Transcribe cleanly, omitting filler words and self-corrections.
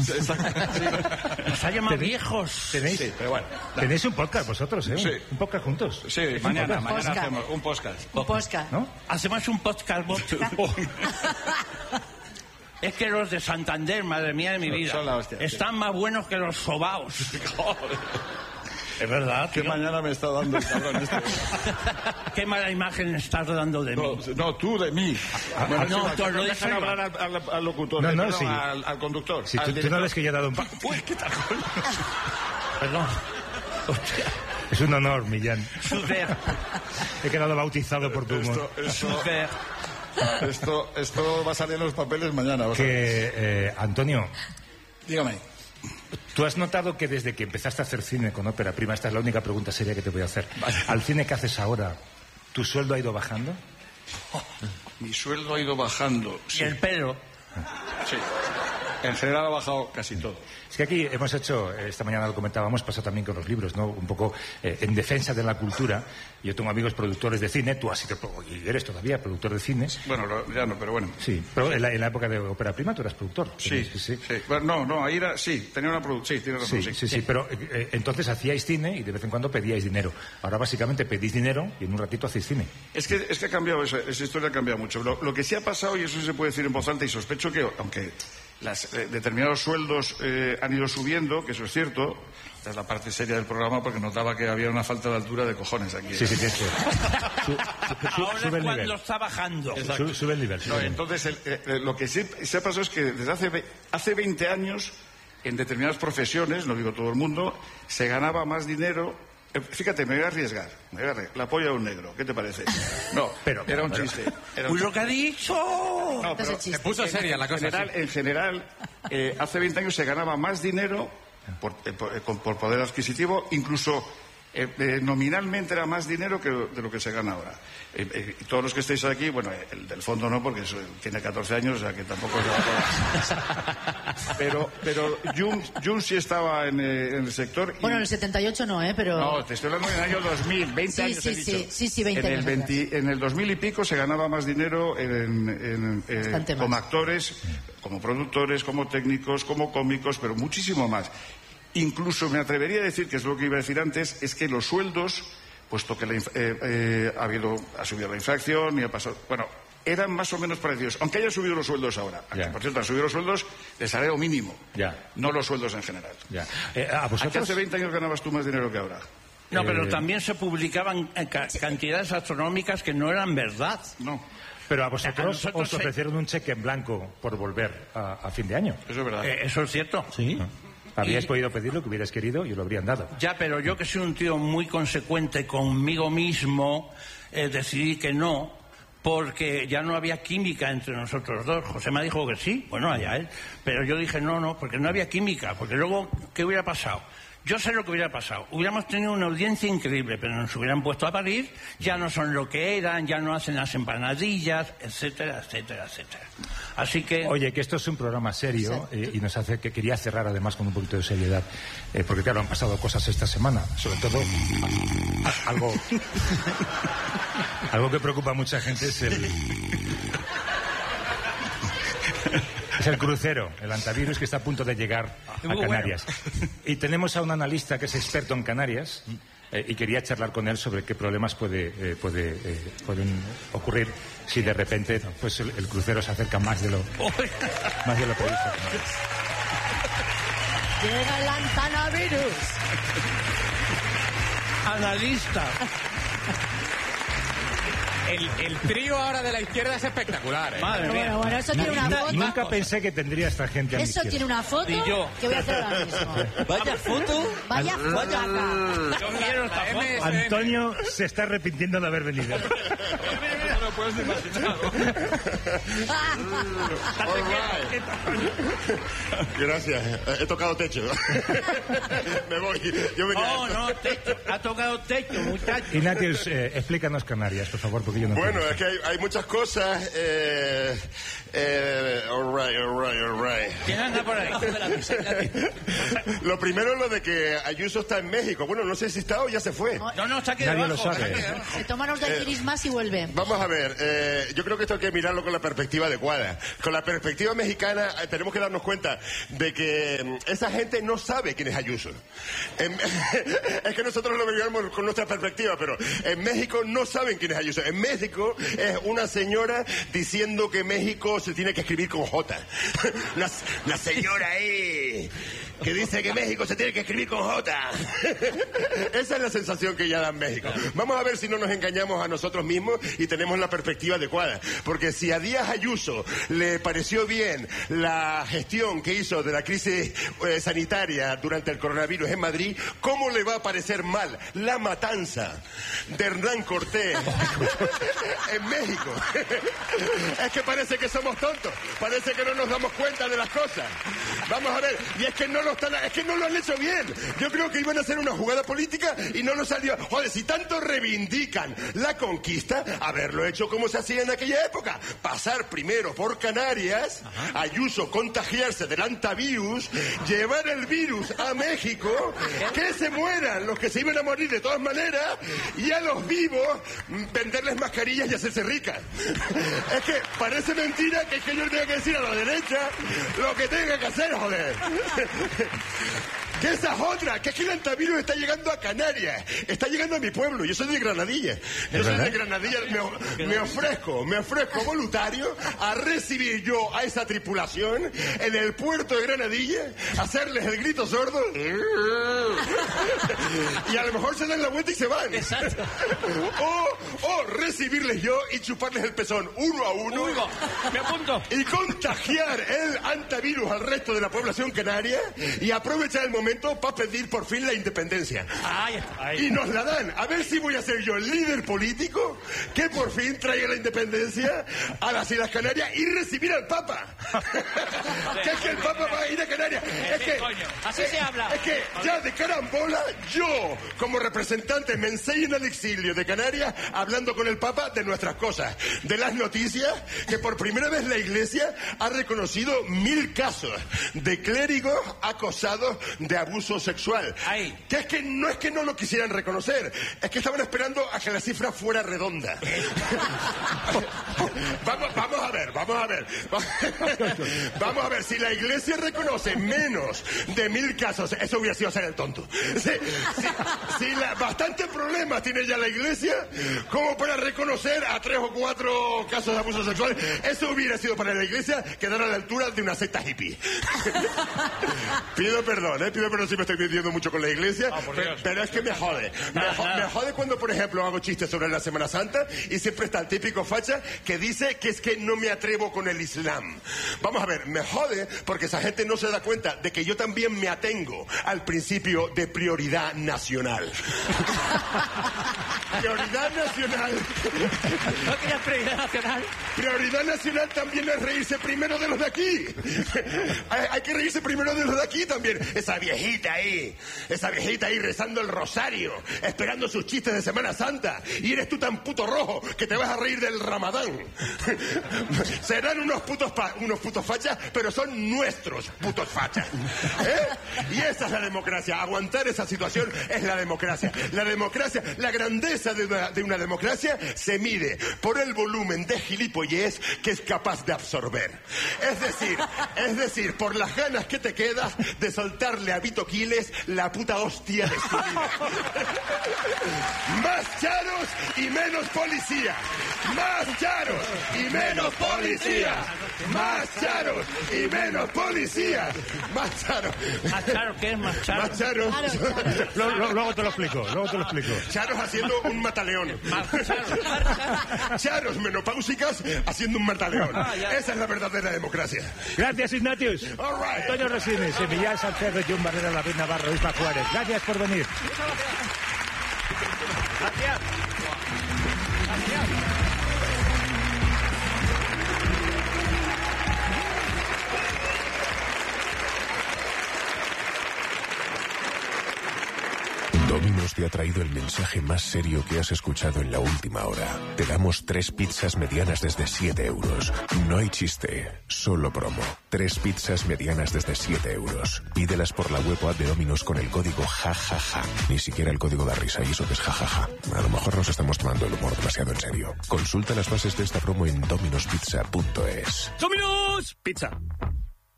Nos ha llamado viejos. Tenéis, Sí, pero bueno. tenéis un podcast vosotros, ¿eh? Sí. Un podcast juntos. Sí, mañana hacemos un podcast. Un podcast. ¿No? Hacemos un podcast. Es que los de Santander, madre mía de mi vida, Son la hostia, están más buenos que los sobaos. Es verdad, ¿Qué tío. mañana me está dando el cabrón este? Qué mala imagen estás dando de mí. No, tú de mí. no, tú lo dejan dices. hablar al locutor, No, perdón, sí. al conductor. Si al tú no director. ves que yo he dado un Uy, ¿qué tal? Perdón. Hostia. Es un honor, Millán. Super. He quedado bautizado por tu humor. Super. Esto va a salir en los papeles mañana. vas a ver. Que, Antonio, Dígame. ¿tú has notado que desde que empezaste a hacer cine con ópera prima, esta es la única pregunta seria que te voy a hacer, al cine que haces ahora, ¿tu sueldo ha ido bajando? Mi sueldo ha ido bajando. Y el pelo. Sí. En general ha bajado casi todo. Es que aquí hemos hecho, esta mañana lo comentábamos, pasó también con los libros, ¿no? Un poco en defensa de la cultura. Yo tengo amigos productores de cine, tú has sido, y eres todavía productor de cine. Bueno, ya no, pero bueno. Sí, pero en la época de ópera prima tú eras productor. Sí. Bueno, no, ahí era, sí, tenía una producción, sí, tiene razón, Sí, pero entonces hacíais cine y de vez en cuando pedíais dinero. Ahora básicamente pedís dinero y en un ratito hacéis cine. Es que ha cambiado, esa historia ha cambiado mucho. Lo que sí ha pasado, y eso se puede decir en voz alta, y sospecho que, aunque determinados sueldos han ido subiendo, que eso es cierto, esta es la parte seria del programa, porque notaba que había una falta de altura de cojones aquí. Sí, es que Ahora es sube el cuando nivel. está bajando. Sube el nivel. No, entonces, lo que sí se ha pasado es que desde hace 20 años, en determinadas profesiones, no digo todo el mundo, se ganaba más dinero. Fíjate, me voy a arriesgar. La polla de un negro, ¿qué te parece? No, Pero era un chiste. ¡Uy, lo que ha dicho! No, Este es el chiste. Se puso seria la cosa. En general, hace 20 años se ganaba más dinero por poder adquisitivo, incluso nominalmente era más dinero que de lo que se gana ahora. Y todos los que estáis aquí, bueno, el del fondo no, porque tiene 14 años, o sea que tampoco es pero Jun sí estaba en el sector. Bueno, en el 78 no, pero... No, te estoy hablando en el año 2000, 20 Sí, años sí, he dicho. sí, 20 años atrás. En el 2000 y pico se ganaba más dinero Bastante como más. actores, como productores, como técnicos, como cómicos, pero muchísimo más. Incluso me atrevería a decir, que es lo que iba a decir antes, es que los sueldos, puesto que ha subido la inflación y ha pasado... Bueno, eran más o menos parecidos, aunque hayan subido los sueldos ahora. Ya. Por cierto, han subido los sueldos de salario mínimo, Ya. no los sueldos en general. Ya. ¿A qué vosotros? hace 20 años ganabas tú más dinero que ahora? No, pero también se publicaban cantidades astronómicas que no eran verdad. No, Pero a vosotros A nosotros os ofrecieron un cheque en blanco por volver a fin de año. eso es verdad. Eso es cierto. Sí. Habrías Y- podido pedir lo que hubieras querido y os lo habrían dado. Ya, pero yo que soy un tío muy consecuente conmigo mismo, decidí que no, porque ya no había química entre nosotros dos. José me dijo que sí, bueno, allá él. Pero yo dije no, porque no había química, porque luego, ¿qué hubiera pasado? Yo sé lo que hubiera pasado. Hubiéramos tenido una audiencia increíble, pero nos hubieran puesto a parir, ya no son lo que eran, ya no hacen las empanadillas, etcétera, etcétera, etcétera. Así que... Oye, que esto es un programa serio y nos hace que quería cerrar además con un poquito de seriedad, porque claro, han pasado cosas esta semana, sobre todo algo que preocupa a mucha gente es el crucero, el antivirus que está a punto de llegar a Canarias. Y tenemos a un analista que es experto en Canarias y quería charlar con él sobre qué problemas pueden ocurrir si de repente pues el crucero se acerca más de lo previsto. Llega el antanavirus. Analista. El trío ahora de la izquierda es espectacular, ¿eh? Madre mía. Bueno, eso tiene una foto. Nunca pensé que tendría esta gente a mi Eso izquierda. tiene una foto Y yo. que voy a hacer ahora mismo. Vaya foto. Vaya foto acá. Yo quiero esta foto. Antonio se está arrepintiendo de haber venido. No lo puedes imaginar. Gracias. He tocado techo. Me voy. Yo me quedo. No, techo. Ha tocado techo, muchacho. Ignatius, explícanos Canarias, por favor, porque yo no Bueno, entiendo. es que hay muchas cosas. All right. ¿Quién anda por ahí? Lo primero es lo de que Ayuso está en México. Bueno, no sé si está o ya se fue. No, está aquí Nadie debajo. lo sabe. está aquí debajo. Se toma unos delirios más y vuelve. Vamos a ver. ver, yo creo que esto hay que mirarlo con la perspectiva adecuada. Con la perspectiva mexicana tenemos que darnos cuenta de que esa gente no sabe quién es Ayuso. Es que nosotros lo miramos con nuestra perspectiva, pero en México no saben quién es Ayuso. En México es una señora diciendo que México se tiene que escribir con J. Una señora ahí que dice que México se tiene que escribir con J. Esa es la sensación que ya da México. Vamos a ver si no nos engañamos a nosotros mismos y tenemos la perspectiva adecuada. Porque si a Díaz Ayuso le pareció bien la gestión que hizo de la crisis sanitaria durante el coronavirus en Madrid, ¿cómo le va a parecer mal la matanza de Hernán Cortés en México? Es que parece que somos tontos, parece que no nos damos cuenta de las cosas. Vamos a ver, y es que no lo han hecho bien. Yo creo que iban a hacer una jugada política y no nos salió. Joder, si tanto reivindican la conquista, haberlo hecho como se hacía en aquella época. Pasar primero por Canarias, Ayuso contagiarse del antivirus, llevar el virus a México, que se mueran los que se iban a morir de todas maneras, y a los vivos venderles mascarillas y hacerse ricas. Es que parece mentira que es que yo tenga que decir a la derecha lo que tenga que hacer, joder. Que esa es otra, que es que el antivirus está llegando a Canarias, está llegando a mi pueblo. Yo soy de Granadilla. Yo soy de Granadilla. Me ofrezco voluntario a recibir yo a esa tripulación en el puerto de Granadilla, hacerles el grito sordo y a lo mejor se dan la vuelta y se van. Exacto. O recibirles yo y chuparles el pezón uno a uno. Uy, me apunto. Y contagiar el antivirus al resto de la población canaria y aprovechar el momento para pedir por fin la independencia. Y nos la dan. A ver si voy a ser yo el líder político que por fin traiga la independencia a las Islas Canarias y recibir al Papa. Que es que el Papa va a ir a Canarias. Así se habla. Es que ya de carambola, yo como representante me enseño en el exilio de Canarias hablando con el Papa de nuestras cosas, de las noticias, que por primera vez la Iglesia ha reconocido 1000 casos de clérigos acosados de abuso sexual. Que es que no lo quisieran reconocer, es que estaban esperando a que la cifra fuera redonda. Vamos a ver. Vamos a ver, si la Iglesia reconoce menos de 1000 casos, eso hubiera sido hacer el tonto. Bastante problemas tiene ya la Iglesia como para reconocer a 3 o 4 casos de abuso sexual. Eso hubiera sido para la Iglesia quedar a la altura de una secta hippie. Pido perdón si me estoy metiendo mucho con la Iglesia, pero es que me jode. Me jode cuando, por ejemplo, hago chistes sobre la Semana Santa y siempre está el típico facha que dice que es que no me atrevo con el Islam. Vamos a ver, me jode porque esa gente no se da cuenta de que yo también me atengo al principio de prioridad nacional. Prioridad nacional. ¿No quieres prioridad nacional? Prioridad nacional también es reírse primero de los de aquí. Hay que reírse primero de los de aquí también. Esa viejita ahí rezando el rosario, esperando sus chistes de Semana Santa, y eres tú tan puto rojo que te vas a reír del Ramadán. Serán unos putos fachas, pero son nuestros putos fachas. Y esa es la democracia. Aguantar esa situación es la democracia. La democracia, la grandeza de una democracia se mide por el volumen de gilipollez que es capaz de absorber. Es decir, por las ganas que te quedas de soltarle a Vito Quiles la puta hostia de su vida. Más charos y menos policía. Más charos y menos policía. Más charos y menos policía. Más charos. ¿Más charo? ¿Qué es más charo? Más charos. Luego te lo explico. Charos haciendo un mataleón. Charos menopáusicas haciendo un mataleón. Esa es la verdadera democracia. Gracias, Ignatius. All right. Antonio Resines, Emiliano Salcedo, John Barrera, David Navarro, Isma Juárez. Gracias por venir. Gracias. Domino's te ha traído el mensaje más serio que has escuchado en la última hora. Te damos 3 pizzas medianas desde 7 euros. No hay chiste, solo promo. 3 pizzas medianas desde 7 euros. Pídelas por la web o app de Domino's con el código JAJAJA. Ni siquiera el código da risa, y eso que es jajaja. A lo mejor nos estamos tomando el humor demasiado en serio. Consulta las bases de esta promo en dominospizza.es. ¡Domino's Pizza!